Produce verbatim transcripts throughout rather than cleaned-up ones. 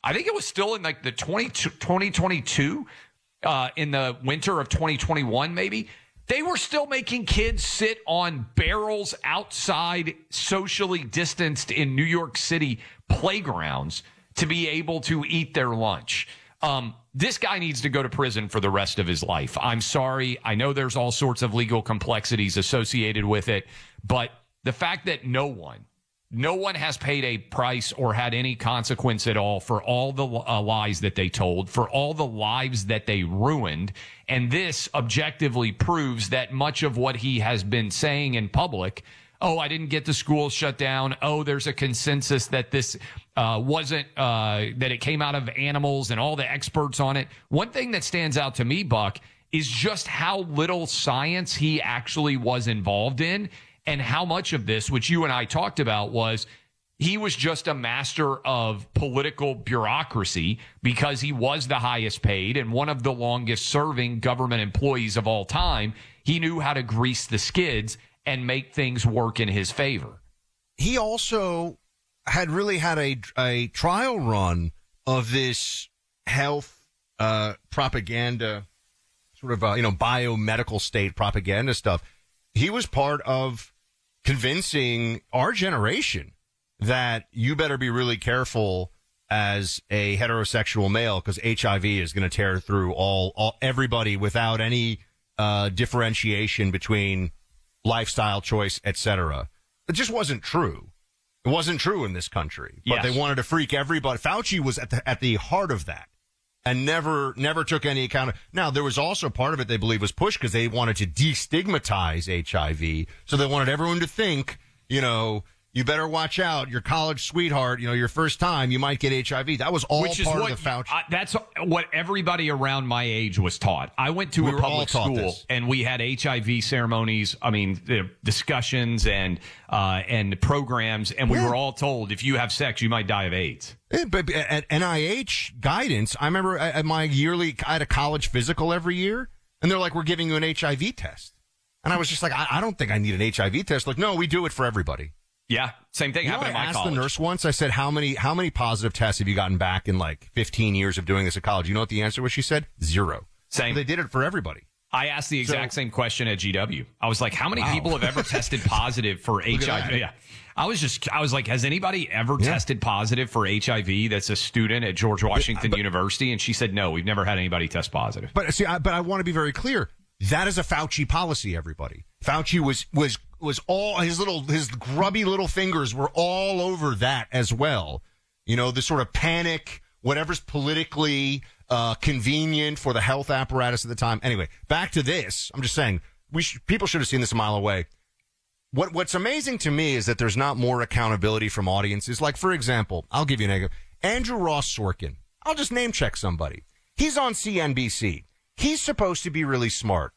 I think it was still in like the twenty twenty-two, uh, in the winter of twenty twenty-one, maybe. They were still making kids sit on barrels outside, socially distanced in New York City playgrounds to be able to eat their lunch. Um, this guy needs to go to prison for the rest of his life. I'm sorry. I know there's all sorts of legal complexities associated with it, but the fact that no one, no one has paid a price or had any consequence at all for all the uh, lies that they told, for all the lives that they ruined. And this objectively proves that much of what he has been saying in public, oh, I didn't get the school shut down. Oh, there's a consensus that this uh, wasn't, uh, that it came out of animals and all the experts on it. One thing that stands out to me, Buck, is just how little science he actually was involved in. And how much of this, which you and I talked about, was he was just a master of political bureaucracy because he was the highest paid and one of the longest serving government employees of all time. He knew how to grease the skids and make things work in his favor. He also had really had a, a trial run of this health uh, propaganda, sort of, uh, you know, biomedical state propaganda stuff. He was part of convincing our generation that you better be really careful as a heterosexual male because H I V is going to tear through all, all everybody without any uh, differentiation between lifestyle choice, et cetera. It just wasn't true. It wasn't true in this country. But yes. They wanted to freak everybody. Fauci was at the at the heart of that. And never, never took any account of. Now, there was also part of it they believe was pushed because they wanted to destigmatize H I V. So they wanted everyone to think, you know, you better watch out. Your college sweetheart, you know, your first time, you might get H I V. That was all Which is part what, of the Fauci. I, that's what everybody around my age was taught. I went to we a public school this. and we had H I V ceremonies. I mean, the discussions and uh, and programs, and we yeah. were all told if you have sex, you might die of AIDS. Yeah, but at N I H guidance, I remember at my yearly, I had a college physical every year, and they're like, we're giving you an H I V test. And I was just like, I, I don't think I need an H I V test. Like, no, we do it for everybody. Yeah, same thing you happened know, in my I asked college. the nurse once, I said, how many how many positive tests have you gotten back in like fifteen years of doing this at college? You know what the answer was? She said, zero. Same. So they did it for everybody. I asked the exact so, same question at G W. I was like, how many wow. people have ever tested positive for H I V? Yeah. I was just, I was like, has anybody ever yeah. tested positive for H I V that's a student at George Washington but, University? And she said, no, we've never had anybody test positive. But see, I, but I want to be very clear. That is a Fauci policy, everybody. Fauci was, was, was all his little, his grubby little fingers were all over that as well. You know, the sort of panic, whatever's politically uh, convenient for the health apparatus at the time. Anyway, back to this. I'm just saying, we sh- people should have seen this a mile away. What What's amazing to me is that there's not more accountability from audiences. Like, for example, I'll give you an example. Andrew Ross Sorkin. I'll just name check somebody. He's on C N B C. He's supposed to be really smart.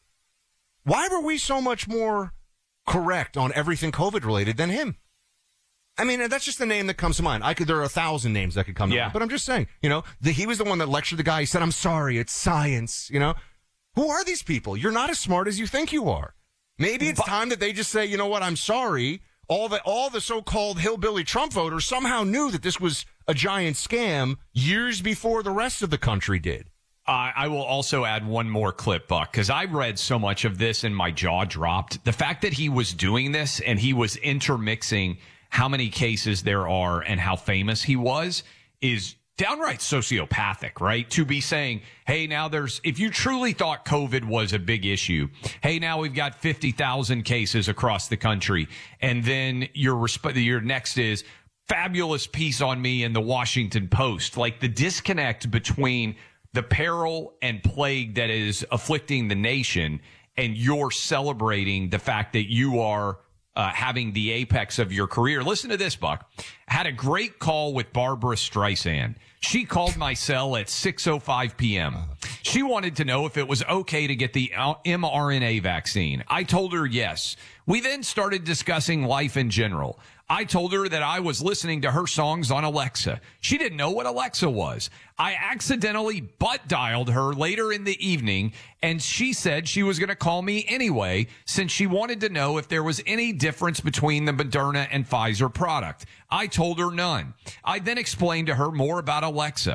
Why were we so much more correct on everything COVID related than him? I mean, that's just the name that comes to mind. I could, there are a thousand names that could come to yeah. mind, but I'm just saying, you know, the, he was the one that lectured the guy. He said, I'm sorry, it's science, you know. Who are these people? You're not as smart as you think you are. Maybe it's but, time that they just say, you know what, I'm sorry. All the, all the so-called hillbilly Trump voters somehow knew that this was a giant scam years before the rest of the country did. Uh, I will also add one more clip, Buck, because I read so much of this and my jaw dropped. The fact that he was doing this and he was intermixing how many cases there are and how famous he was is downright sociopathic, right? To be saying, hey, now there's, if you truly thought COVID was a big issue, hey, now we've got fifty thousand cases across the country. And then your, resp- your next is fabulous piece on me in the Washington Post. Like the disconnect between the peril and plague that is afflicting the nation, and you're celebrating the fact that you are uh, having the apex of your career. Listen to this, Buck. Had a great call with Barbara Streisand. She called my cell at six oh five p.m. She wanted to know if it was okay to get the mRNA vaccine. I told her yes. We then started discussing life in general. I told her that I was listening to her songs on Alexa. She didn't know what Alexa was. I accidentally butt dialed her later in the evening, and she said she was going to call me anyway since she wanted to know if there was any difference between the Moderna and Pfizer product. I told her none. I then explained to her more about Alexa.